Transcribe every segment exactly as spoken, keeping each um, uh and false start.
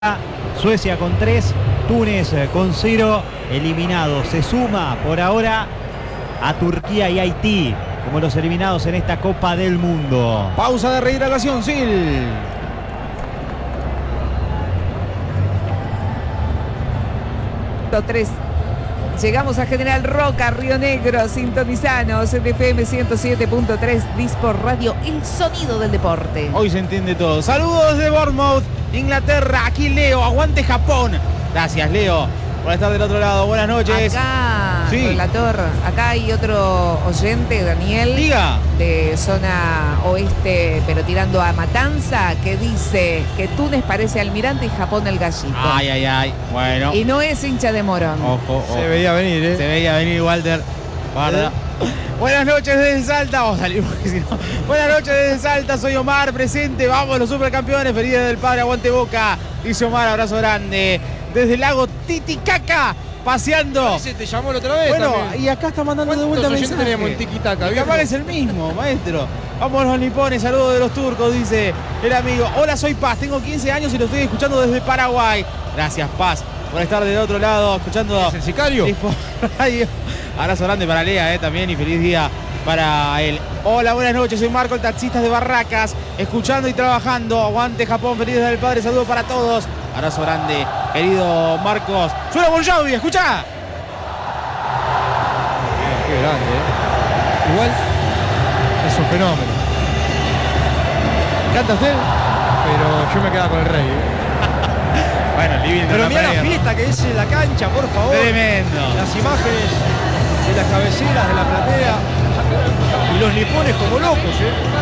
Suecia con tres, Túnez con cero, eliminado. Se suma por ahora a Turquía y Haití como los eliminados en esta Copa del Mundo. Pausa de rehidratación, Sil. tres. Llegamos a General Roca, Río Negro, sintonizanos en F M ciento siete punto tres, Dispor Radio, el sonido del deporte. Hoy se entiende todo. Saludos de Bournemouth, Inglaterra. Aquí Leo, aguante Japón. Gracias, Leo, por estar del otro lado. Buenas noches. Acá, sí. relator, acá hay otro oyente, Daniel. Diga. De zona oeste, pero tirando a Matanza, que dice que Túnez parece Almirante y Japón el Gallito. Ay, ay, ay. Bueno. Y no es hincha de Morón. Ojo, ojo. Se veía venir, ¿eh? Se veía venir, Walter. Guarda. ¿Eh? Buenas noches desde Salta. Vamos a salir porque si no. Buenas noches desde Salta. Soy Omar, presente. Vamos, los supercampeones. Feliz Día del Padre. Aguante Boca. Dice Omar, abrazo grande. Desde el lago Titicaca, paseando. Ese te llamó la otra vez. Bueno, también. y acá está mandando de vuelta mensaje. Teníamos en Tiki-Taka, capaz es el mismo, maestro. Vamos los nipones, saludos de los turcos, dice el amigo. Hola, soy Paz, tengo quince años y lo estoy escuchando desde Paraguay. Gracias, Paz, por estar del otro lado, escuchando. ¿Es el sicario? Radio. Abrazo grande para Lea, eh, también, y feliz día para él. Hola, buenas noches, soy Marco, el taxista de Barracas, escuchando y trabajando. Aguante Japón, feliz día del padre, saludos para todos. Abrazo grande, querido Marcos. Suena Bon Jovi, escuchá. Qué grande, ¿eh? Igual es un fenómeno. ¿Canta usted? Pero yo me quedaba con el rey, ¿eh? Bueno, lindo. Pero mira la fiesta que es en la cancha, por favor. Tremendo. Las imágenes de las cabeceras de la platea y los nipones como locos, ¿eh?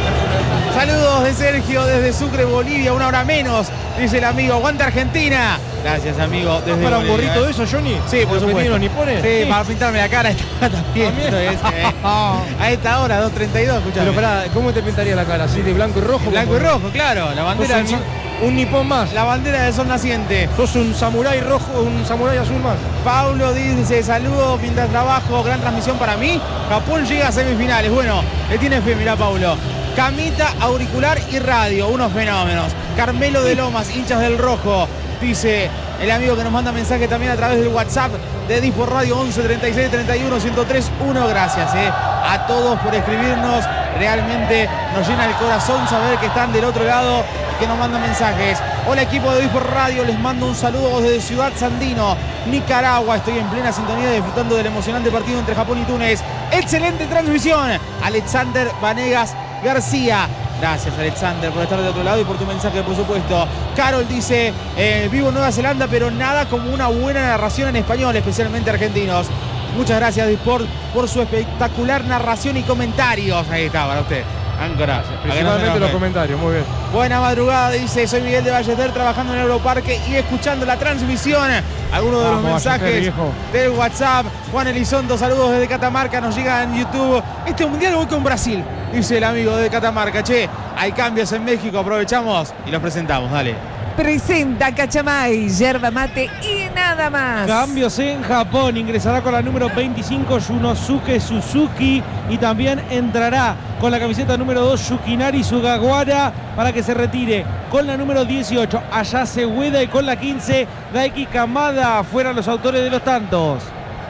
Saludos de Sergio desde Sucre, Bolivia, una hora menos, dice el amigo. Aguanta Argentina. Gracias, amigo. Desde ¿Para Bolivia, un gorrito eh. de eso, Johnny? Sí, por supuesto. los nipones? Sí, para pintarme la cara también. ¿También? Es, eh. A esta hora, dos treinta y dos, escuchame. Pero pará, ¿cómo te pintaría la cara? ¿Así de blanco y rojo? Blanco y rojo, claro. La bandera del sol, un nipón más. La bandera del sol naciente. Sos un samurái rojo, un samurái azul más. Paulo dice, saludos mientras trabajo, gran transmisión para mí. Japón llega a semifinales. Bueno, le tiene fe, mirá, Paulo. Camita, auricular y radio, unos fenómenos. Carmelo de Lomas, hinchas del rojo, dice el amigo que nos manda mensaje también a través del WhatsApp de Dispor Radio once treinta y seis treinta y uno ciento tres uno. Gracias eh, a todos por escribirnos. Realmente nos llena el corazón saber que están del otro lado y que nos mandan mensajes. Hola, equipo de Dispor Radio, les mando un saludo desde Ciudad Sandino, Nicaragua. Estoy en plena sintonía disfrutando del emocionante partido entre Japón y Túnez. Excelente transmisión. Alexander Vanegas García. Gracias, Alexander, por estar de otro lado y por tu mensaje, por supuesto. Carol dice, eh, vivo en Nueva Zelanda, pero nada como una buena narración en español, especialmente argentinos. Muchas gracias, Disport, por su espectacular narración y comentarios. Ahí está, para usted. Áncora. Principalmente los comentarios, muy bien. Buena madrugada, dice, soy Miguel de Ballester, trabajando en el Europarque y escuchando la transmisión. Algunos de los Vamos, mensajes del WhatsApp. Juan Elizondo, saludos desde Catamarca, nos llega en YouTube. Este mundial voy con Brasil, dice el amigo de Catamarca. Che, hay cambios en México, aprovechamos y los presentamos, dale. Presenta Cachamay, yerba mate y nada más. Cambios en Japón, ingresará con la número veinticinco Yunosuke Suzuki y también entrará con la camiseta número dos Yukinari Sugawara para que se retire con la número dieciocho Ayase Ueda y con la quince Daiki Kamada. Fueran los autores de los tantos.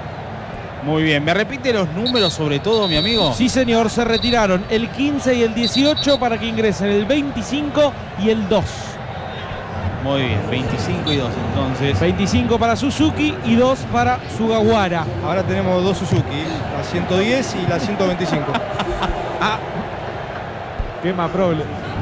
Muy bien, ¿me repite los números sobre todo, mi amigo? Sí, señor, se retiraron el quince y el dieciocho para que ingresen el veinticinco y el dos. Muy bien, veinticinco y dos entonces. veinticinco para Suzuki y dos para Sugawara. Ahora tenemos dos Suzuki, la ciento diez y la ciento veinticinco. Ah, qué más problema.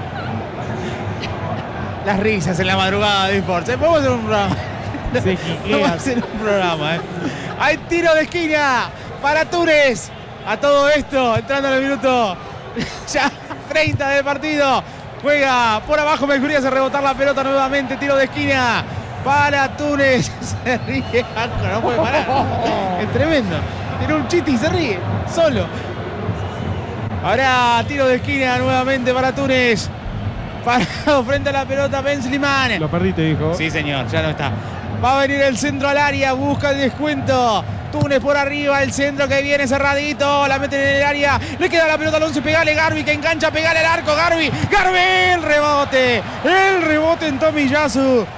Las risas en la madrugada de Sports. Vamos a hacer un programa. Se Vamos a hacer un programa, ¿eh? Hay tiro de esquina para Túnez. A todo esto, entrando en el minuto ya treinta del partido. Juega por abajo, Mercurio hace rebotar la pelota nuevamente. Tiro de esquina para Túnez. Se ríe, no puede parar. Es tremendo. Tiene un chiste y se ríe, solo. Ahora tiro de esquina nuevamente para Túnez. Parado frente a la pelota Ben Slimani. Lo perdiste, hijo. Sí, señor, ya no está. Va a venir el centro al área, busca el descuento. Túnez por arriba, el centro que viene cerradito, la meten en el área, le queda la pelota al once, pegale Garbi que engancha, pegale al arco, Garbi, Garbi, el rebote, el rebote en Tomiyasu.